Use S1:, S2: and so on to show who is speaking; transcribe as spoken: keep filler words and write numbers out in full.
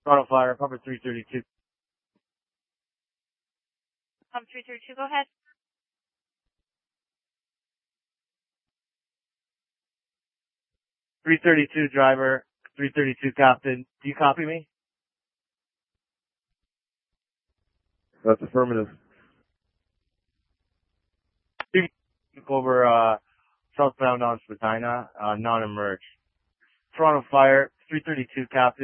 S1: Toronto Fire, Pumper three thirty-two.
S2: Pump three thirty-two, go ahead.
S1: three thirty-two driver, three thirty-two captain. Do you copy me?
S3: That's affirmative.
S1: Over, uh, southbound on Spadina, uh, non-emerge. Toronto Fire, three thirty-two captain.